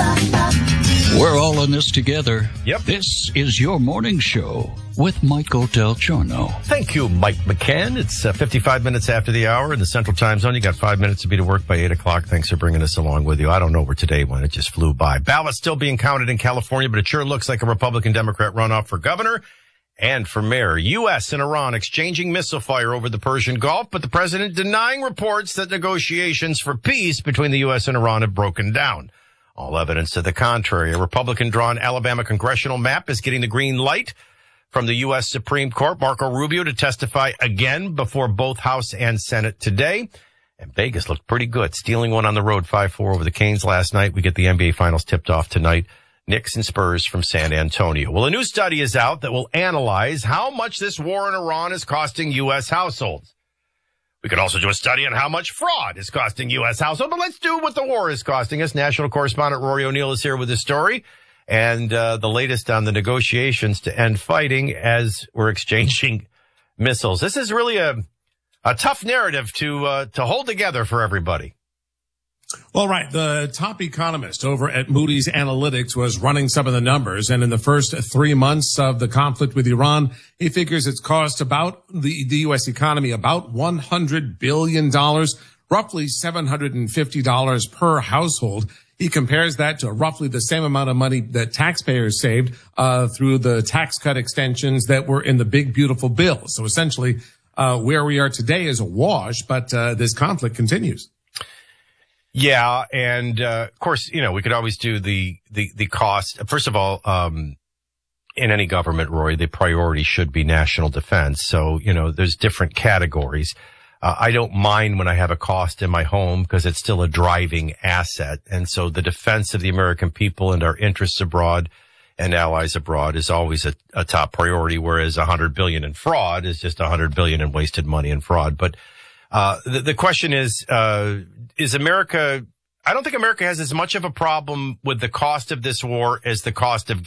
We're all in this together. Yep. This is your morning show with Michael Del Giorno. Thank you, Mike McCann. It's 55 minutes after the hour in the Central Time Zone. You got 5 minutes to be to work by 8 o'clock. Thanks for bringing us along with you. I don't know where today went. It just flew by. Ballots still being counted in California, but it sure looks like a Republican-Democrat runoff for governor and for mayor. U.S. and Iran exchanging missile fire over the Persian Gulf, but the president denying reports that negotiations for peace between the U.S. and Iran have broken down. All evidence to the contrary. A Republican-drawn Alabama congressional map is getting the green light from the U.S. Supreme Court. Marco Rubio to testify again before both House and Senate today. And Vegas looked pretty good, stealing one on the road 5-4 over the Canes last night. We get the NBA Finals tipped off tonight. Knicks and Spurs from San Antonio. Well, a new study is out that will analyze how much this war in Iran is costing U.S. households. We could also do a study on how much fraud is costing U.S. households, but let's do what the war is costing us. National correspondent Rory O'Neill is here with this story and the latest on the negotiations to end fighting as we're exchanging missiles. This is really a tough narrative to hold together for everybody. Well, right. The top economist over at Moody's Analytics was running some of the numbers. And in the first 3 months of the conflict with Iran, he figures it's cost about the U.S. economy about $100 billion, roughly $750 per household. He compares that to roughly the same amount of money that taxpayers saved through the tax cut extensions that were in the big, beautiful bill. So essentially, where we are today is a wash, but this conflict continues. Yeah, and of course, you know, we could always do the cost. First of all, in any government, Roy, the priority should be national defense. So, you know, there's different categories. I don't mind when I have a cost in my home because it's still a driving asset. And so the defense of the American people and our interests abroad and allies abroad is always a top priority, whereas $100 billion in fraud is just $100 billion in wasted money and fraud. But the question is America, I don't think America has as much of a problem with the cost of this war as the cost of